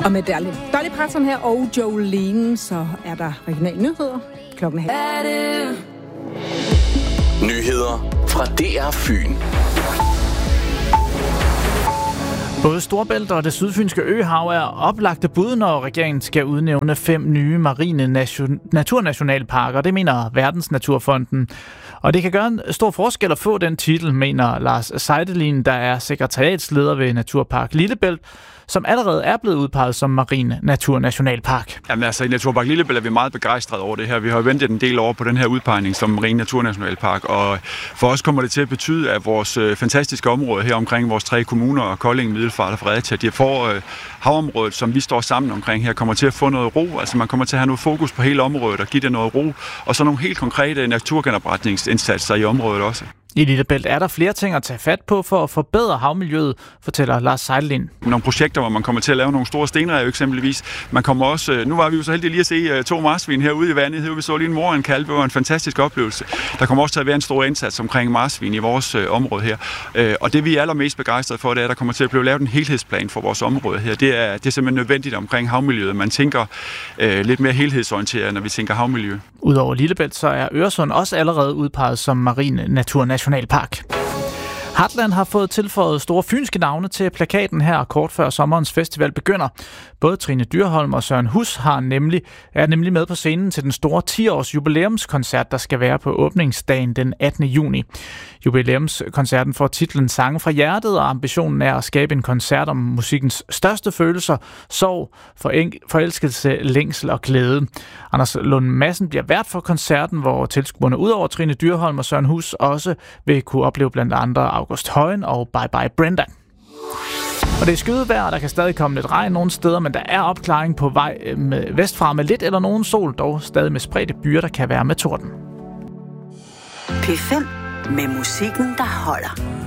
Og med Dolly Parton her og Jolene, så er der regionale nyheder. Klokken er. Nyheder fra DR Fyn. Både Storebælt og det sydfynske øhav er oplagte bud, når regeringen skal udnævne 5 nye marine naturnationalparker. Det mener Verdensnaturfonden. Og det kan gøre en stor forskel at få den titel, mener Lars Seidelin, der er sekretariatsleder ved Naturpark Lillebælt, som allerede er blevet udpeget som marine naturnationalpark. Jamen altså, i Naturpark Lillebælt er vi meget begejstrede over det her. Vi har ventet en del år på den her udpegning som marine naturnationalpark, og for os kommer det til at betyde, at vores fantastiske område her omkring vores 3 kommuner, Kolding, Middelfart og Fredericia, de får havområdet, som vi står sammen omkring her, kommer til at få noget ro. Altså man kommer til at have noget fokus på hele området og give det noget ro, og så nogle helt konkrete naturgenopretningsindsatser i området også. I Lillebælt er der flere ting at tage fat på for at forbedre havmiljøet, fortæller Lars Seidelin. Nogle projekter, hvor man kommer til at lave nogle store stenrev eksempelvis. Man kommer også, nu var vi jo så heldige lige at se 2 marsvin herude i vandet. Her vi så lige en mor og en kalv. Det var en fantastisk oplevelse. Der kommer også til at være en stor indsats omkring marsvin i vores område her. Og det vi er allermest begejstrede for, det er, at der kommer til at blive lavet en helhedsplan for vores område her. Det er simpelthen nødvendigt omkring havmiljøet. Man tænker lidt mere helhedsorienteret, når vi tænker havmiljø. Udover Lillebælt, så er Øresund også allerede udpeget som marine naturnationalpark. Heartland har fået tilføjet store fynske navne til plakaten her kort før sommerens festival begynder. Både Trine Dyrholm og Søren Hus er nemlig med på scenen til den store 10-års jubilæumskoncert, der skal være på åbningsdagen den 18. juni. Jubilæumskoncerten får titlen Sange fra hjertet, og ambitionen er at skabe en koncert om musikkens største følelser, sorg, forelskelse, længsel og glæde. Anders Lund Madsen bliver vært for koncerten, hvor tilskuerne udover Trine Dyrholm og Søren Hus også vil kunne opleve blandt andre August Højen og Bye Bye Brenda. Og det er skydevejr, og der kan stadig komme lidt regn nogle steder, men der er opklaring på vej vestfra med lidt eller nogen sol, dog stadig med spredte byer, der kan være med torden. P5 med musikken, der holder.